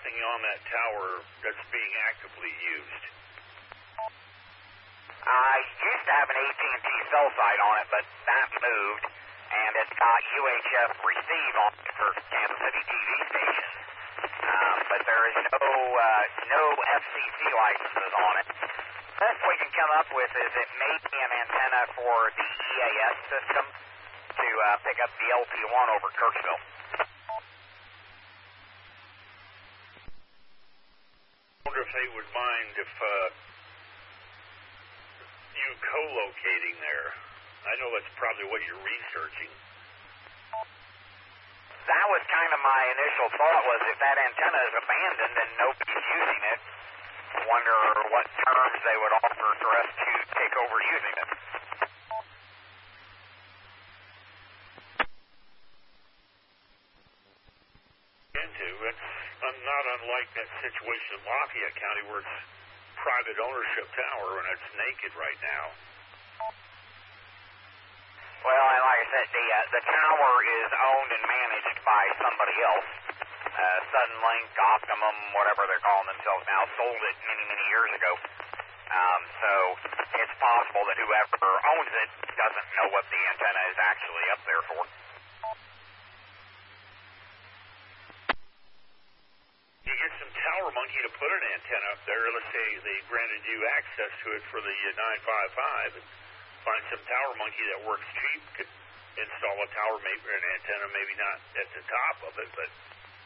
nothing on that tower that's being actively used. I used to have an AT&T cell site on it, but that moved, and it's got UHF receive on it for Kansas City TV stations. But there is no FCC licenses on it. Best we can come up with is it may be an antenna for the EAS system to pick up the LP1 over Kirksville. I wonder if they would mind if you co-locating there. I know that's probably what you're researching. That was kind of my initial thought, was if that antenna is abandoned and nobody's using it, I wonder what terms they would offer for us to take over using it. It's not unlike that situation in Lafayette County where it's private ownership tower and it's naked right now. Well, and like I said, the tower is owned and managed by somebody else. Suddenlink, Optimum, whatever they're calling themselves now, sold it many, many years ago. So it's possible that whoever owns it doesn't know what the antenna is actually up there for. You get some tower monkey to put an antenna up there. Let's say they granted you access to it for the 955. And find some tower monkey that works cheap, could install a tower, maybe an antenna, maybe not at the top of it, but...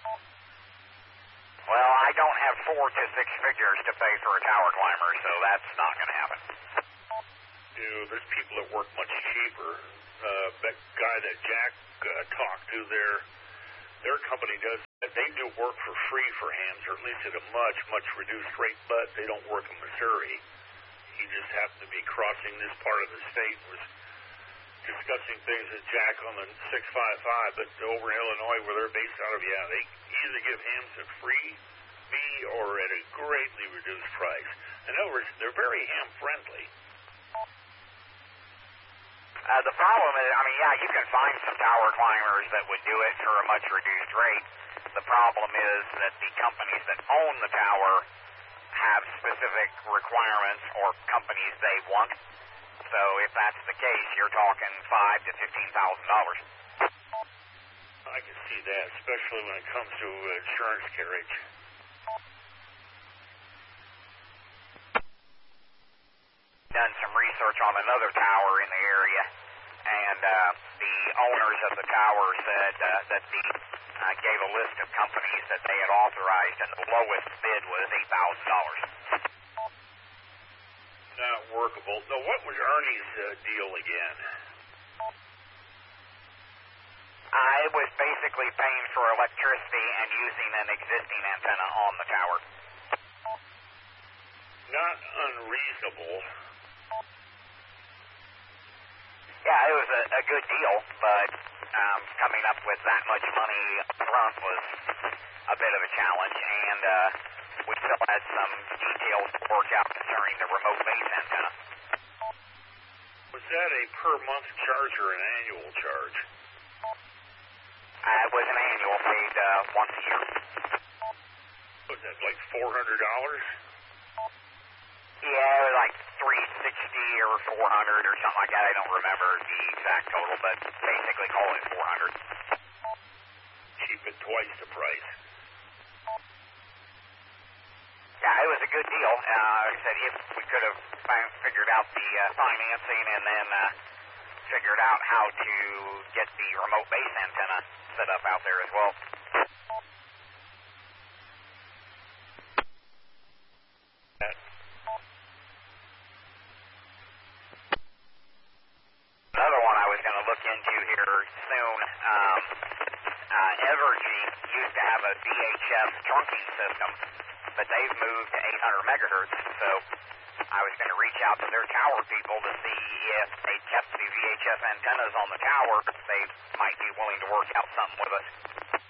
Well, I don't have 4 to 6 figures to pay for a tower climber, so that's not going to happen. There's people that work much cheaper. That guy that Jack talked to, their company does that. They do work for free for hams, or at least at a much, much reduced rate, but they don't work in Missouri. He just happened to be crossing this part of the state, was discussing things with Jack on the 655, but over in Illinois, where they're based out of, they either give hams a free fee or at a greatly reduced price. In other words, they're very ham-friendly. The problem is, you can find some tower climbers that would do it for a much reduced rate. The problem is that the companies that own the tower have specific requirements or companies they want. So if that's the case, you're talking $5,000 to $15,000. I can see that, especially when it comes to insurance carriage. Done some research on another tower in the area, and the owners of the tower said that gave a list of companies that they had authorized, and the lowest bid was $8,000. Not workable. Now, what was Ernie's deal again? It was basically paying for electricity and using an existing antenna on the tower. Not unreasonable. Yeah, it was a good deal, but coming up with that much money up front was a bit of a challenge, and we still had some details to work out concerning the remote base antenna. Was that a per-month charge or an annual charge? It was an annual, paid once a year. Was that like $400? Yeah, it was like $360 or $400 or something like that. I don't remember the exact total, but basically call it $400. Cheap at twice the price. Yeah, it was a good deal. Like I said, if we could have figured out the financing and then figured out how to get the remote base antenna set up out there as well. Another one I was going to look into here soon. Evergy used to have a VHF trunking system, but they've moved to 800 megahertz, so I was going to reach out to their tower people to see if they kept the VHF antennas on the tower, they might be willing to work out something with us.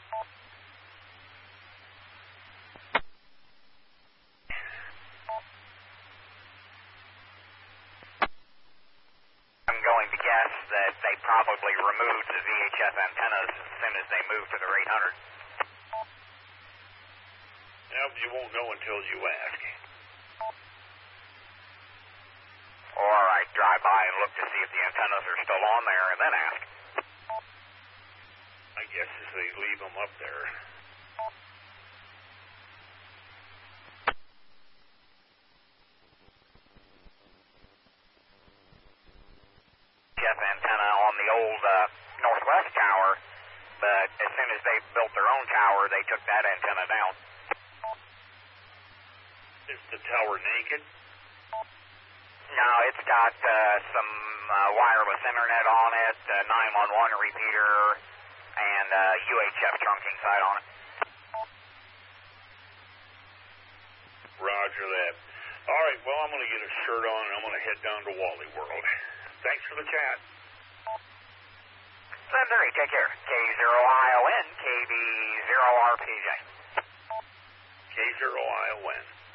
I'm going to guess that they probably removed the VHF antennas as soon as they moved to their 800. Well, you won't know until you ask. All right, drive by and look to see if the antennas are still on there, and then ask. I guess if they leave them up there. Jeff antenna on the old Northwest tower, but as soon as they built their own tower, they took that antenna down. Is the tower naked? No, it's got some wireless internet on it, 911 repeater, and UHF trunking site on it. Roger that. All right, well, I'm going to get a shirt on, and I'm going to head down to Wally World. Thanks for the chat. 730, take care. K0ION, KB0RPJ. K0ION.